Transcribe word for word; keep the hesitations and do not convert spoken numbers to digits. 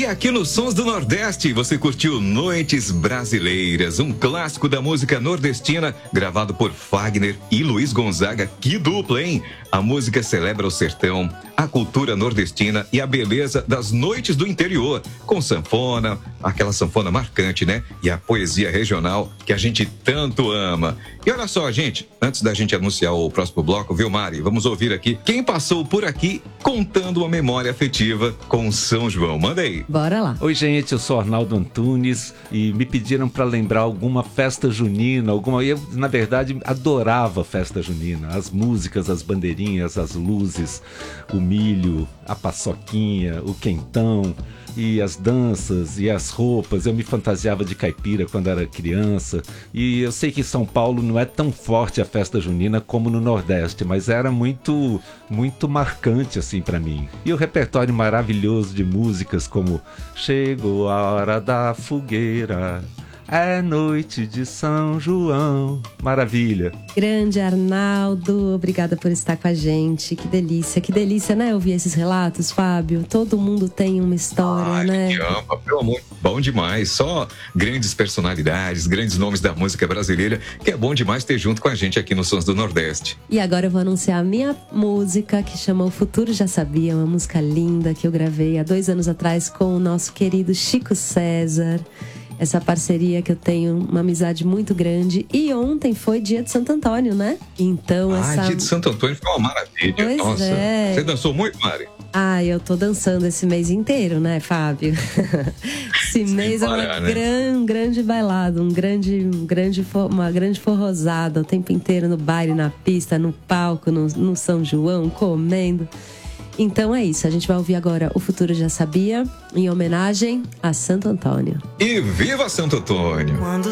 aqui nos Sons do Nordeste, você curtiu Noites Brasileiras, um clássico da música nordestina, gravado por Fagner e Luiz Gonzaga. Que dupla, hein? A música celebra o sertão, a cultura nordestina e a beleza das noites do interior, com sanfona, aquela sanfona marcante, né? E a poesia regional que a gente tanto ama. E olha só, gente, antes da gente anunciar o próximo bloco, viu, Mari? Vamos ouvir aqui quem passou por aqui contando uma memória afetiva com São João. Manda aí. Bora lá. Oi, gente, eu sou Arnaldo Antunes e me pediram para lembrar alguma festa junina, alguma... Eu, na verdade, adorava festa junina. As músicas, as bandeirinhas, as luzes, o milho, a paçoquinha, o quentão e as danças e as roupas. Eu me fantasiava de caipira quando era criança. E eu sei que em São Paulo não é tão forte a festa junina como no Nordeste, mas era muito, muito marcante assim para mim. E o repertório maravilhoso de músicas como Chegou a Hora da Fogueira, é noite de São João. Maravilha. Grande Arnaldo, obrigada por estar com a gente. Que delícia, que delícia, né? Ouvir esses relatos, Fábio. Todo mundo tem uma história, Ai, né? Que ama, pelo amor. Bom demais. Só grandes personalidades, grandes nomes da música brasileira, que é bom demais ter junto com a gente aqui no Sons do Nordeste. E agora eu vou anunciar a minha música, que chama O Futuro Já Sabia. Uma música linda que eu gravei há dois anos atrás com o nosso querido Chico César. Essa parceria que eu tenho, uma amizade muito grande. E ontem foi dia de Santo Antônio, né? Então ah, essa... dia de Santo Antônio foi uma maravilha. Pois Nossa. É. Você dançou muito, Mari? Ah, eu tô dançando esse mês inteiro, né, Fábio? Esse mês parar, é uma né? gran, um grande bailado, um grande, um grande, uma grande forrosada. O tempo inteiro no baile, na pista, no palco, no, no São João, comendo. Então é isso, a gente vai ouvir agora O Futuro Já Sabia, em homenagem a Santo Antônio. E viva Santo Antônio! Quando